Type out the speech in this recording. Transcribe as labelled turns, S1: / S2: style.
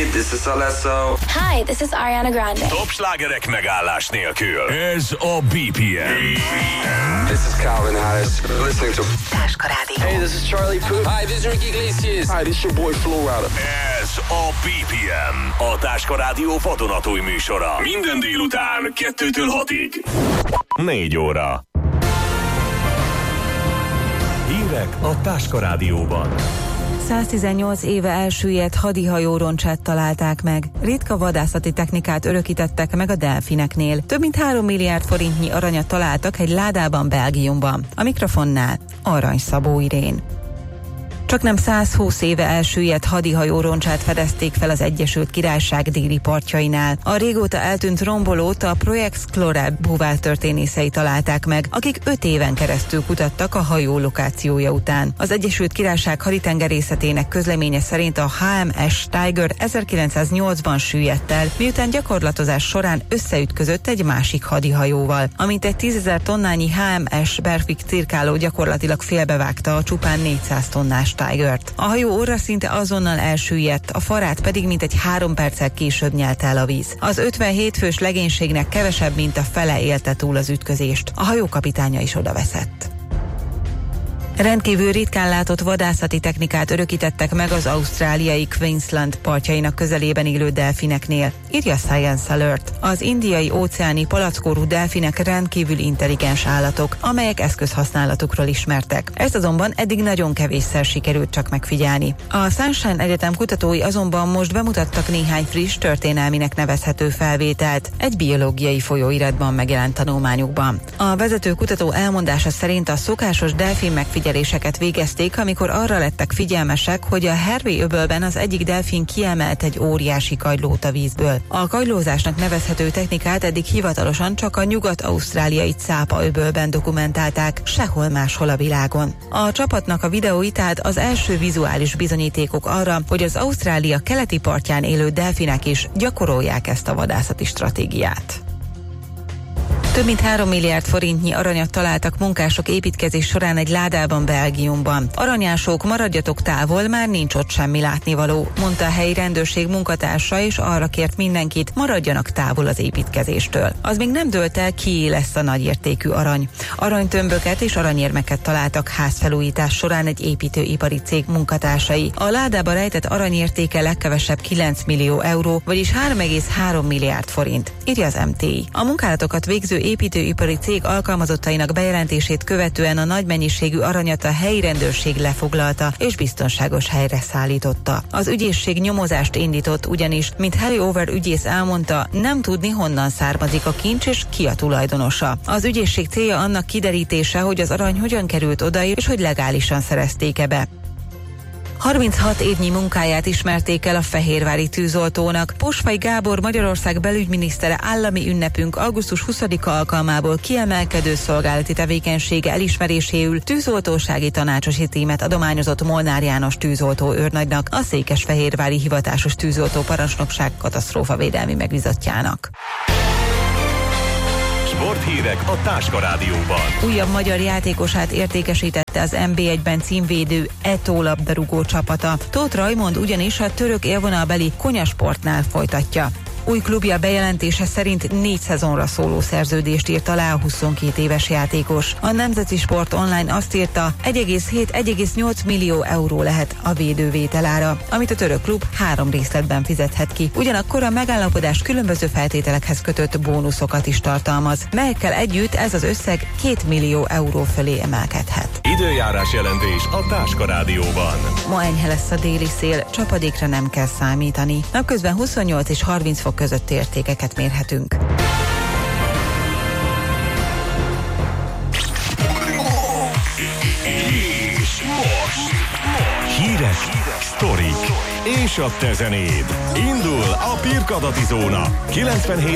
S1: this is Alesso.
S2: Hi, this is Ariana Grande.
S3: Top slágerek megállás nélkül. Ez a BPM.
S1: This is Calvin Harris. Listening to
S4: Táska Rádió.
S1: Hey, this is Charlie Puth. Hi, this is Ricky Iglesias. Hi, this is your boy Flo Rida.
S3: Ez a BPM. A Táska Rádió vadonatúj műsora. Minden délután 2-től 6-ig. 4 óra. Hírek a Táska Rádióban.
S5: 118 éve elsüllyedt hadihajó roncsát találták meg. Ritka vadászati technikát örökítettek meg a delfineknél. Több mint 3 milliárd forintnyi aranyat találtak egy ládában Belgiumban. A mikrofonnál Arany Szabó Irén. Csaknem 120 éve elsüllyedt hadihajó roncsát fedezték fel az Egyesült Királyság déli partjainál. A régóta eltűnt rombolót a Project Explorer búvártörténészei találták meg, akik 5 éven keresztül kutattak a hajó lokációja után. Az Egyesült Királyság haditengerészetének közleménye szerint a HMS Tiger 1908-ban süllyedt el, miután gyakorlatozás során összeütközött egy másik hadihajóval. Amint egy 10.000 tonnányi HMS Berwick cirkáló gyakorlatilag félbevágta a csupán 400 tonnás Tigert. A hajó orra szinte azonnal elsüllyedt, a farát pedig mintegy 3 perccel később nyelte el a víz. Az 57 fős legénységnek kevesebb, mint a fele élte túl az ütközést. A hajó kapitánya is odaveszett. Rendkívül ritkán látott vadászati technikát örökítettek meg az ausztráliai Queensland partjainak közelében élő delfineknél, írja Science Alert. Az indiai óceáni palackórú delfinek rendkívül intelligens állatok, amelyek eszközhasználatukról ismertek. Ezt azonban eddig nagyon kevésszer sikerült csak megfigyelni. A Sunshine Egyetem kutatói azonban most bemutattak néhány friss, történelminek nevezhető felvételt egy biológiai folyóiratban megjelent tanulmányukban. A vezető kutató elmondása szerint a szokásos delfin megfigyeléseket végezték, amikor arra lettek figyelmesek, hogy a Hervey-öbölben az egyik delfin kiemelt egy óriási kagylót a vízből. A kagylózásnak nevezhető technikát eddig hivatalosan csak a nyugat-ausztráliai Cápa-öbölben dokumentálták, sehol máshol a világon. A csapatnak a videói tehát az első vizuális bizonyítékok arra, hogy az Ausztrália keleti partján élő delfinek is gyakorolják ezt a vadászati stratégiát. Több mint 3 milliárd forintnyi aranyat találtak munkások építkezés során egy ládában Belgiumban. Aranyások, maradjatok távol, már nincs ott semmi látnivaló, mondta a helyi rendőrség munkatársa, és arra kért mindenkit, maradjanak távol az építkezéstől. Az még nem dőlt el, kié lesz a nagyértékű arany. Aranytömböket és aranyérmeket találtak házfelújítás során egy építőipari cég munkatársai. A ládába rejtett aranyértéke legkevesebb 9 millió euró, vagyis 3,3 milliárd forint, írja az MTI. A munkálatokat végző építőipari cég alkalmazottainak bejelentését követően a nagy mennyiségű aranyat a helyi rendőrség lefoglalta és biztonságos helyre szállította. Az ügyészség nyomozást indított, ugyanis, mint Harry Over ügyész elmondta, nem tudni, honnan származik a kincs és ki a tulajdonosa. Az ügyészség célja annak kiderítése, hogy az arany hogyan került oda és hogy legálisan szerezték-e be. 36 évnyi munkáját ismerték el a fehérvári tűzoltónak. Posvay Gábor Magyarország belügyminisztere állami ünnepünk augusztus 20-a alkalmából kiemelkedő szolgálati tevékenysége elismeréséül tűzoltósági tanácsosi címet adományozott Molnár János tűzoltó őrnagynak, a székesfehérvári hivatásos tűzoltó parancsnokság katasztrófavédelmi megbízottjának.
S3: Sporthírek a Táska Rádióban.
S5: Újabb magyar játékosát értékesítette az NB1-ben címvédő Eto labdarúgó csapata. Tóth Rajmond ugyanis a török élvonalbeli Konyasportnál folytatja. Új klubja bejelentése szerint 4 szezonra szóló szerződést írt alá a 22 éves játékos. A Nemzeti Sport Online azt írta, 1,7-1,8 millió euró lehet a védővételára, amit a török klub 3 részletben fizethet ki. Ugyanakkor a megállapodás különböző feltételekhez kötött bónuszokat is tartalmaz, melyekkel együtt ez az összeg 2 millió euró fölé emelkedhet.
S3: Időjárás jelentés a Táska Rádióban.
S5: Ma enyhe lesz a déli szél, csapadékra nem kell számítani. Napközben 28 és 30 fok közötti értékeket mérhetünk.
S3: És most hírek, sztorik és a te zenéd. Indul a Pirkadati Zóna 97